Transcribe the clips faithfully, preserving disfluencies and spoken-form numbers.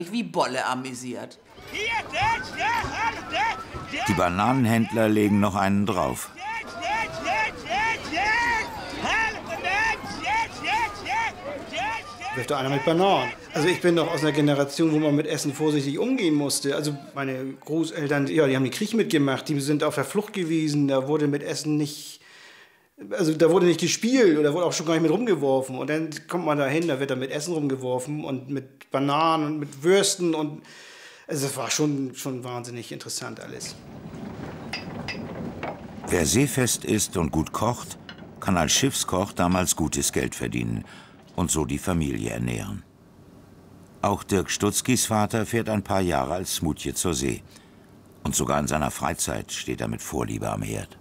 Wie Bolle amüsiert. Die Bananenhändler legen noch einen drauf. Wirft doch einer mit Bananen. Also ich bin doch aus einer Generation, wo man mit Essen vorsichtig umgehen musste. Also meine Großeltern, ja, die haben den Krieg mitgemacht, die sind auf der Flucht gewesen, da wurde mit Essen nicht, also da wurde nicht gespielt oder wurde auch schon gar nicht mit rumgeworfen. Und dann kommt man da hin, da wird dann mit Essen rumgeworfen und mit Bananen und mit Würsten und also das war schon, schon wahnsinnig interessant alles. Wer seefest ist und gut kocht, kann als Schiffskoch damals gutes Geld verdienen und so die Familie ernähren. Auch Dirk Stutzkis Vater fährt ein paar Jahre als Smutje zur See. Und sogar in seiner Freizeit steht er mit Vorliebe am Herd.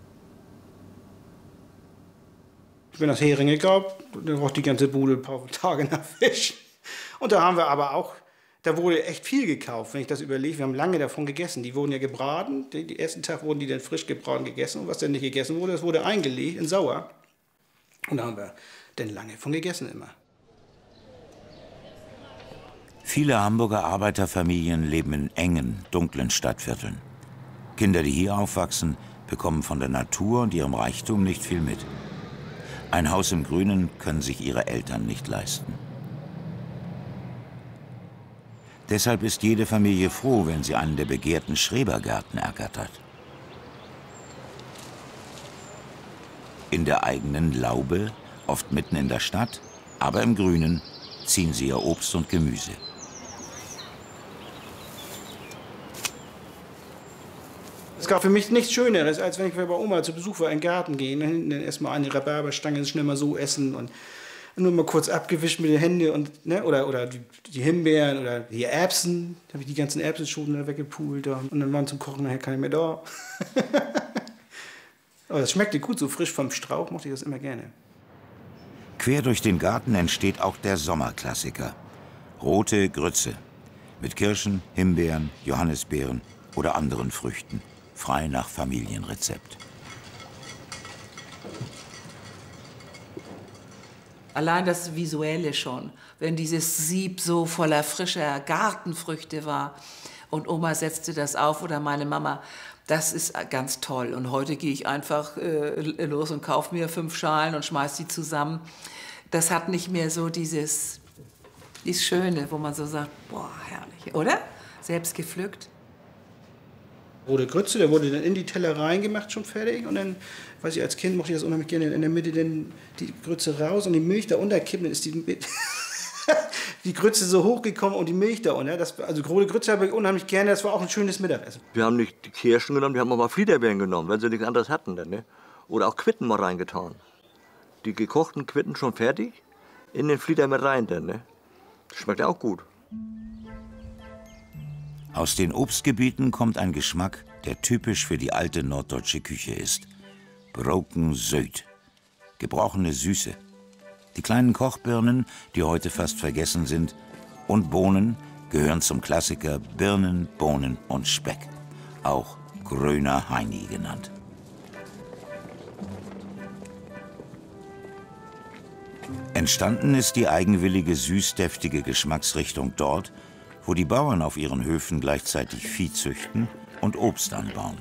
Wenn das Heringe gab, dann roch die ganze Bude ein paar Tage nach Fisch. Und da haben wir aber auch, da wurde echt viel gekauft, wenn ich das überlege. Wir haben lange davon gegessen. Die wurden ja gebraten. Den ersten Tag wurden die dann frisch gebraten gegessen. Und was dann nicht gegessen wurde, das wurde eingelegt in Sauer. Und da haben wir dann lange von gegessen immer. Viele Hamburger Arbeiterfamilien leben in engen, dunklen Stadtvierteln. Kinder, die hier aufwachsen, bekommen von der Natur und ihrem Reichtum nicht viel mit. Ein Haus im Grünen können sich ihre Eltern nicht leisten. Deshalb ist jede Familie froh, wenn sie einen der begehrten Schrebergärten ergattert. In der eigenen Laube, oft mitten in der Stadt, aber im Grünen, ziehen sie ihr Obst und Gemüse. Es gab für mich nichts Schöneres, als wenn ich bei Oma zu Besuch war, in den Garten gehen, dann erstmal eine Rhabarberstange schnell mal so essen und nur mal kurz abgewischt mit den Händen und ne, oder oder die, die Himbeeren oder die Erbsen, da habe ich die ganzen Erbsenschoten da weggepult und dann waren zum Kochen nachher keine mehr da. Aber das schmeckte gut, so frisch vom Strauch, mochte ich das immer gerne. Quer durch den Garten entsteht auch der Sommerklassiker. Rote Grütze. Mit Kirschen, Himbeeren, Johannisbeeren oder anderen Früchten. Frei nach Familienrezept. Allein das Visuelle schon, wenn dieses Sieb so voller frischer Gartenfrüchte war und Oma setzte das auf oder meine Mama, das ist ganz toll. Und heute gehe ich einfach äh, los und kaufe mir fünf Schalen und schmeiß die zusammen. Das hat nicht mehr so dieses, dieses Schöne, wo man so sagt, boah, herrlich, oder? Selbst gepflückt. Rote Grütze, der wurde dann in die Teller reingemacht, schon fertig. Und dann, weiß ich, als Kind mochte ich das unheimlich gerne, in der Mitte dann die Grütze raus und die Milch da unterkippen, dann ist die, die Grütze so hochgekommen und die Milch da unter. Das, also rote Grütze habe ich unheimlich gerne, das war auch ein schönes Mittagessen. Wir haben nicht die Kirschen genommen, wir haben auch mal Fliederbeeren genommen, wenn sie nichts anderes hatten. Dann, ne? Oder auch Quitten mal reingetan. Die gekochten Quitten schon fertig, in den Flieder mit rein. Dann, ne? Das schmeckt ja auch gut. Aus den Obstgebieten kommt ein Geschmack, der typisch für die alte norddeutsche Küche ist. Broken Söd. Gebrochene Süße. Die kleinen Kochbirnen, die heute fast vergessen sind, und Bohnen gehören zum Klassiker Birnen, Bohnen und Speck. Auch Gröner Heini genannt. Entstanden ist die eigenwillige, süß-deftige Geschmacksrichtung dort, wo die Bauern auf ihren Höfen gleichzeitig Vieh züchten und Obst anbauen.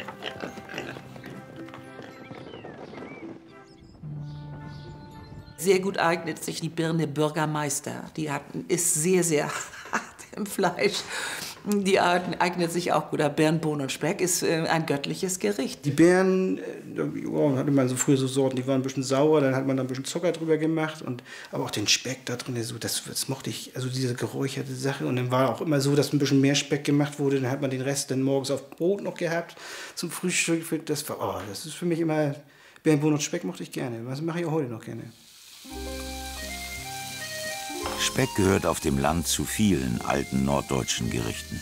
Sehr gut eignet sich die Birne Bürgermeister. Die hat, ist sehr, sehr hart im Fleisch. Die eignet sich auch gut. Birnen, Bohnen und Speck ist ein göttliches Gericht. Die Beeren, oh, hatte man so früher so Sorten, die waren ein bisschen sauer, dann hat man da ein bisschen Zucker drüber gemacht. Und, aber auch den Speck da drin, so, das, das mochte ich, also diese geräucherte Sache. Und dann war auch immer so, dass ein bisschen mehr Speck gemacht wurde. Dann hat man den Rest dann morgens auf Brot noch gehabt zum Frühstück. Das war, oh, das ist für mich immer, Birnen, Bohnen und Speck mochte ich gerne. Das mache ich auch heute noch gerne. Speck gehört auf dem Land zu vielen alten norddeutschen Gerichten.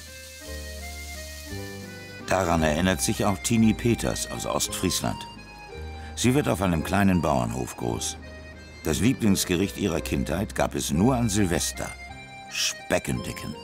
Daran erinnert sich auch Tini Peters aus Ostfriesland. Sie wird auf einem kleinen Bauernhof groß. Das Lieblingsgericht ihrer Kindheit gab es nur an Silvester: Speckendicken.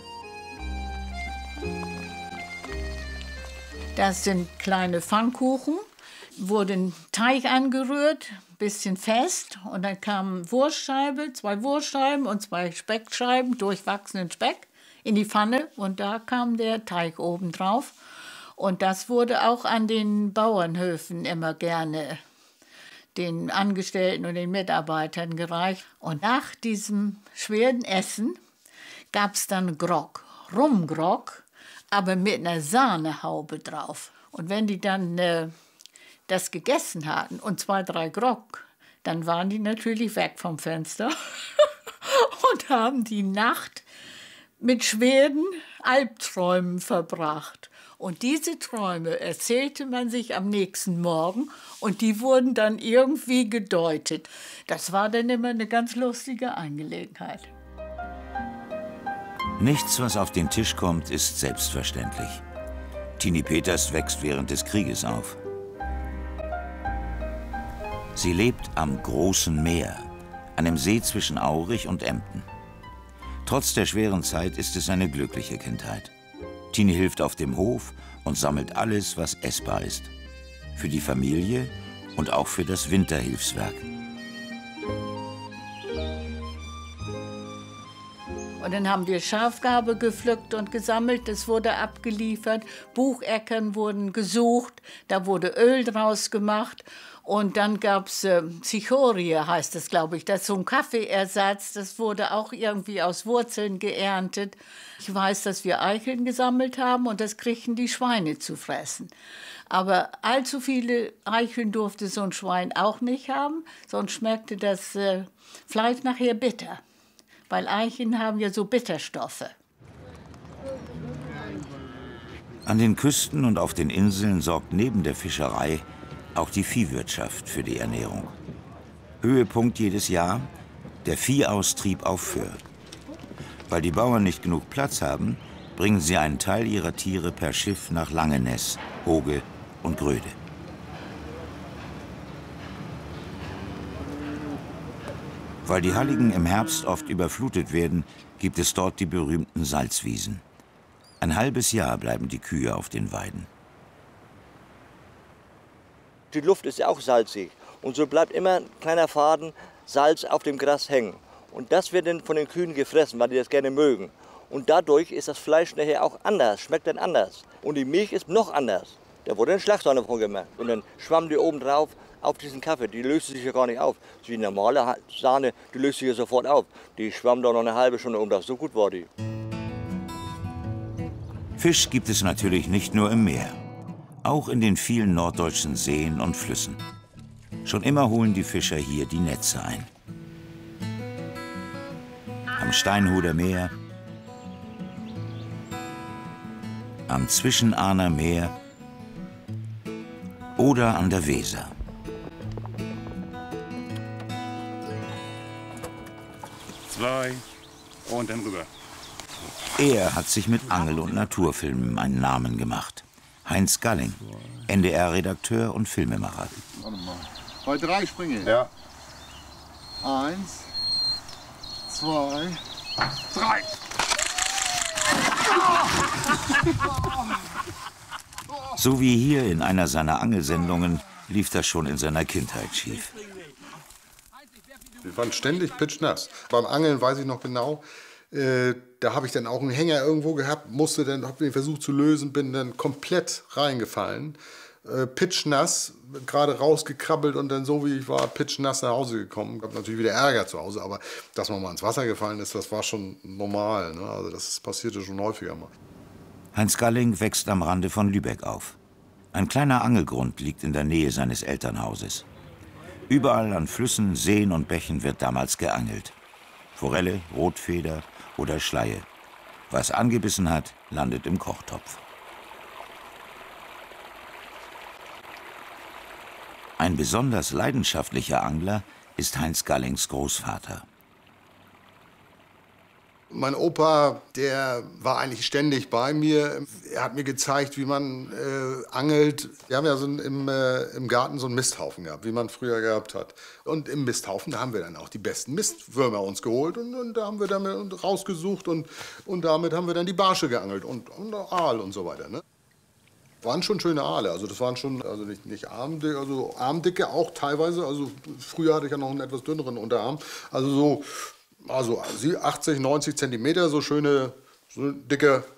Das sind kleine Pfannkuchen, wurde ein Teig angerührt, bisschen fest, und dann kam Wurstscheibe, zwei Wurstscheiben und zwei Speckscheiben, durchwachsenen Speck in die Pfanne und da kam der Teig oben drauf. Und das wurde auch an den Bauernhöfen immer gerne den Angestellten und den Mitarbeitern gereicht. Und nach diesem schweren Essen gab es dann Grog, Rumgrog, aber mit einer Sahnehaube drauf. Und wenn die dann äh, das gegessen hatten und zwei, drei Grog, dann waren die natürlich weg vom Fenster und haben die Nacht mit schweren Albträumen verbracht. Und diese Träume erzählte man sich am nächsten Morgen und die wurden dann irgendwie gedeutet. Das war dann immer eine ganz lustige Angelegenheit. Nichts, was auf den Tisch kommt, ist selbstverständlich. Tini Peters wächst während des Krieges auf. Sie lebt am Großen Meer, einem See zwischen Aurich und Emden. Trotz der schweren Zeit ist es eine glückliche Kindheit. Tini hilft auf dem Hof und sammelt alles, was essbar ist. Für die Familie und auch für das Winterhilfswerk. Und dann haben wir Schafgarbe gepflückt und gesammelt, das wurde abgeliefert. Bucheckern wurden gesucht, da wurde Öl draus gemacht. Und dann gab es äh, Cichorie, heißt das, glaube ich. Das ist so ein Kaffeeersatz, das wurde auch irgendwie aus Wurzeln geerntet. Ich weiß, dass wir Eicheln gesammelt haben und das kriegten die Schweine zu fressen. Aber allzu viele Eicheln durfte so ein Schwein auch nicht haben, sonst schmeckte das äh, Fleisch nachher bitter. Weil Eicheln haben ja so Bitterstoffe. An den Küsten und auf den Inseln sorgt neben der Fischerei auch die Viehwirtschaft für die Ernährung. Höhepunkt jedes Jahr der Viehaustrieb auf Föhr. Weil die Bauern nicht genug Platz haben, bringen sie einen Teil ihrer Tiere per Schiff nach Langeness, Hoge und Gröde. Weil die Halligen im Herbst oft überflutet werden, gibt es dort die berühmten Salzwiesen. Ein halbes Jahr bleiben die Kühe auf den Weiden. Die Luft ist ja auch salzig und so bleibt immer ein kleiner Faden Salz auf dem Gras hängen. Und das wird dann von den Kühen gefressen, weil die das gerne mögen. Und dadurch ist das Fleisch nachher auch anders, schmeckt dann anders. Und die Milch ist noch anders. Da wurde eine Schlagsahne von gemacht. Und dann schwamm die oben drauf auf diesen Kaffee. Die löste sich ja gar nicht auf. Die normale Sahne, die löst sich ja sofort auf. Die schwamm da noch eine halbe Stunde oben drauf. So gut war die. Fisch gibt es natürlich nicht nur im Meer. Auch in den vielen norddeutschen Seen und Flüssen. Schon immer holen die Fischer hier die Netze ein. Am Steinhuder Meer, am Zwischenahner Meer oder an der Weser. Zwei und dann rüber. Er hat sich mit Angel- und Naturfilmen einen Namen gemacht. Heinz Galling, N D R-Redakteur und Filmemacher. Warte mal. Bei drei springen. Ja. Eins, zwei, Drei. So wie hier in einer seiner Angelsendungen lief das schon in seiner Kindheit schief. wir waren ständig pitschnass. Beim Angeln weiß ich noch genau, äh, da habe ich dann auch einen Hänger irgendwo gehabt, musste dann, habe den versucht zu lösen, bin dann komplett reingefallen. Äh, pitschnass, gerade rausgekrabbelt und dann so wie ich war, pitschnass nach Hause gekommen. Ich habe natürlich wieder Ärger zu Hause, aber dass man mal ins Wasser gefallen ist, das war schon normal. Ne? Also das passierte schon häufiger mal. Heinz Galling wächst am Rande von Lübeck auf. Ein kleiner Angelgrund liegt in der Nähe seines Elternhauses. Überall an Flüssen, Seen und Bächen wird damals geangelt. Forelle, Rotfeder oder Schleie. Was angebissen hat, landet im Kochtopf. Ein besonders leidenschaftlicher Angler ist Heinz Gallings Großvater. Mein Opa, der war eigentlich ständig bei mir. Er hat mir gezeigt, wie man äh, angelt. Wir haben ja so ein, im, äh, im Garten so einen Misthaufen gehabt, wie man früher gehabt hat. Und im Misthaufen, da haben wir dann auch die besten Mistwürmer uns geholt. Und, und da haben wir dann rausgesucht und, und damit haben wir dann die Barsche geangelt und, und Aal und so weiter. Ne? Waren schon schöne Aale, also das waren schon, also nicht, nicht armdicke, also armdicke auch teilweise. Also früher hatte ich ja noch einen etwas dünneren Unterarm. Also so... Also achtzig, neunzig Zentimeter, so schöne so eine dicke